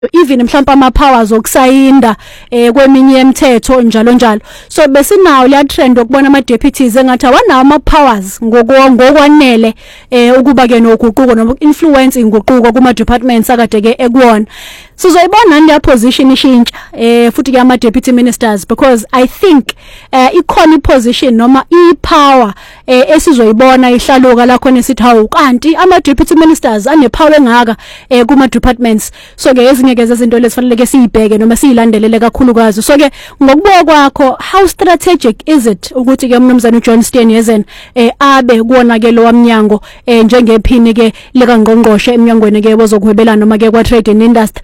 even mhlawumbe ama powers okusayinda kweminye imithetho njalo njalo. So besinawo le trend okubona ama deputies engathi awanawo ama powers ngokwanele ukuba ke noguquko noma influence inguquko kuma departments akade ke ekuwona. Sizoyibona nje position ishintsha futhi ke ama deputy ministers, because I think ikhona iposition noma ipower esizoyibona ihlaluka la khona sithi hawu kanti ama deputy ministers anepower engaka kuma departments. So ke ezinye ke izinto lezifanele ke siyibheke noma siyilandelele kakhulukazi. So ke ngokubuka kwakho, how strategic is it ukuthi ke umnumzana uJohn Steenhuisen abe kuona ke lo wamnyango njengephini ke lika ngqongqoshe eminyangweni ke bozokuhwebelana noma ke kwa trade and industry.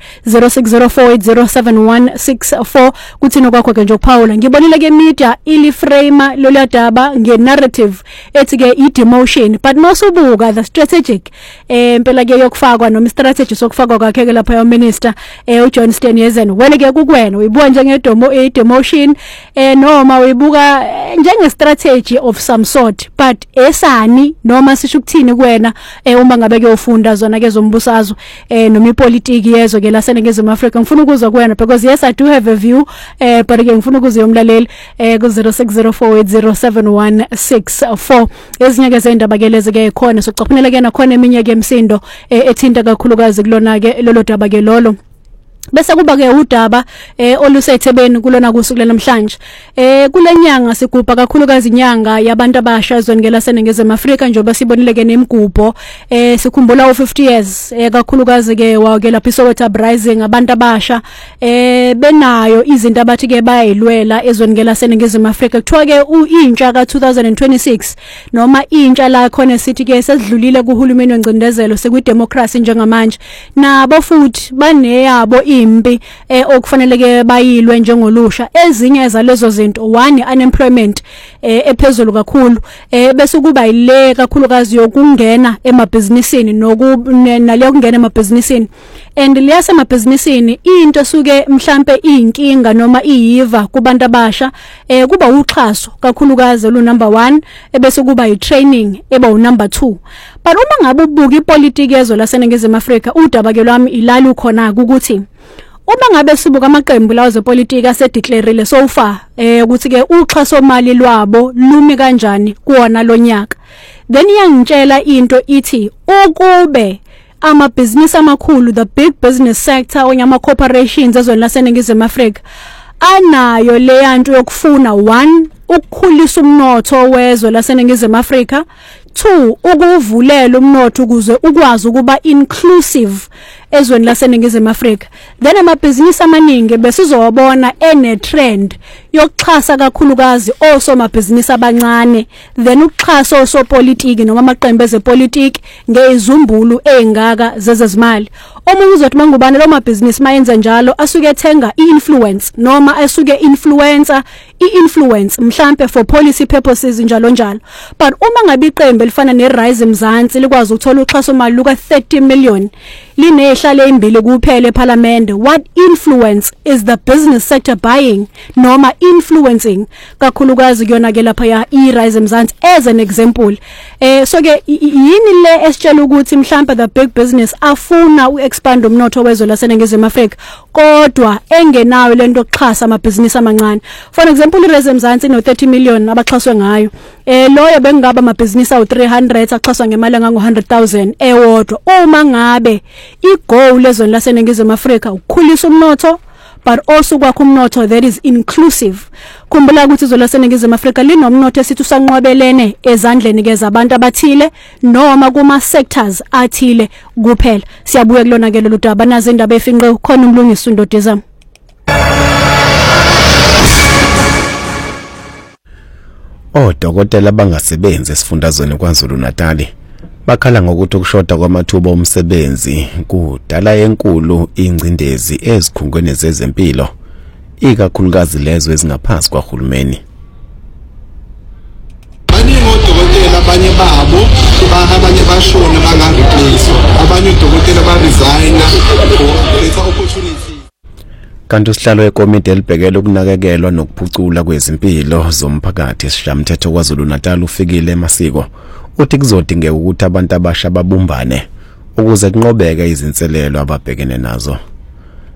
0604807164 kuthina kwakho ke nje ukuphawula. Ngibonile ke media ili frame loladaba nge narrative ethi ke i demotion, but nosubuka the strategic impela ke yokufakwa noma strategy sokufakwa kwakhe ke lapha minister uJohn Steenhuisen. Wena ke kukwena uyibuka njenge demotion noma uyibuka njenge strategy of some sort, but esani noma sisho ukuthini kuwena uma ngabe ke ufunda zona ke zombusazwe noma ipolitiki yezo ke la seNingizimu Afrika. Ngifuna ukuzwa kuwena because yes I do have a view but ke ngifuna ukuzwa umlaleli ku 0604807164. Ezinye ke zendaba ke lezi ke khona sokucaphulela ke nakhona eminye ke emsindo ethinta kakhulukazi kulona ke lolo daba ke lolo. Bese kuba ke udaba olusethebeni kulona kusuku namhlanje. Kulenyanga sigubha kakhulukazi inyanga yabantu abasha ezweni ke laseNingizimu Afrika njengoba sibonile ke nemigubo sikhumbula u50 years kakhulukazi ke wake lapha iSoweto Uprising. Abantu abasha benayo izinto abathi ke bayilwela ezweni ke laseNingizimu Afrika. Kuthiwa ke intsha ka 2026 noma intsha la khona sithi ke sesidlulile kuhulumeni wencindezelo sekwi democracy njengamanje, nabo futhi baneyabo impi okufanele ke bayilwe njengolusha. Ezinye zalezo zinto, one, unemployment ephezulu kakhulu, bese kuba ile kakhulukazi yokungena emabhizinisini naleyo kungena emabhizinisini. And liyase emabhizinisini into suke mhlambe inkinga noma iyiva kubantu abasha kuba uxhaso kakhulukazi lu number 1 bese kuba itraining eba u number 2. But uma ngabe ubuka ipolitiki yezo laseNingizimu Afrika, udaba ke lwami ilali ukhona ukuthi uma ngabe sibuka amaqembu lawo zepolitiki asedeclareile so far ukuthi ke uxhaso mali lwabo lumi kanjani kuona lonyaka, then iyangitshela into ithi ukube amabhizinisi amakhulu, the big business sector onyama corporations ezweni laseNingizimu Afrika anayo le yanto yokufuna, one, ukukhulisa umnotho wezwe laseNingizimu Afrika, 2, ukuvulela umnotho ukuze ukwazi ukuba inclusive ezweni laseNingizimu Afrika, then amabhizinisi amaningi besizowabona ene trend yokuxhasa kakhulukazi osomabhizinisi abancane, then ukuxhasa osopolitiki noma amaqembu ezepolitiki ngezizumbulu ezingaka zezezimali. Omunye uzothi mangubane lo mabhizinisi mayenza njalo asuke ethenga i-influence noma asuke influencer i-influence mhlambe for policy purposes njalo njalo. But uma ngabe iqembu elifana neRise Mzansi likwazi ukuthola uxhaso mali luka 30 million linehlale ezimbili kuphela eParliament, what influence is the business sector buying noma influencing kakhulukazi kuyona ke lapha ya iRise Mzansi as an example. So ke yini le esitshela ukuthi mhlambe the big business afuna uexpand umnotho wezwe laseNingizimu Afrika kodwa engenayo lento yokuxhasa amabhizinisi amancane. For example iRise Mzansi no 30 million abaxhaswe ngayo, loyo bengaba amabhizinisi awu 300 axhaswa ngemali engango 100,000 ewodwa. Uma ngabe igoal ezweni laseNingizimu Afrika ukukhulisa umnotho but also kwakho umnotho that is inclusive. Khumbula ukuthi izwe laseNingizimu Afrika linomnotho esithi usanqwabelene ezandleni ke zabantu abathile noma kuma sectors athile kuphela. Siyabuya kulona ke lolu daba nazo indaba efinqe khona umlungisi uNdodezama. Odokotela bangasebenzi esifundazweni kwaZulu Natal bakhala ngokuthi ukushoda kwamathuba omsebenzi kudala enkulu ingcindezi ezikhungweni zezempilo ikakhulukazi lezo ezingaphansi kwaHulumeni. Baningi odokotela abanye babo abanye bashona bangareplace, abanye odokotela baresigna for better opportunity. Kanti usihlalo wekomiti elibhekele ukunakekelwa nokuphucula kwezimpilo zomphakathi esishamthetho kwaZulu Natal ufikile emasiko uthi kuzodingeka ukuthi abantu abasha babumbane ukuze kunqobeke izinselelo ababhekene nazo.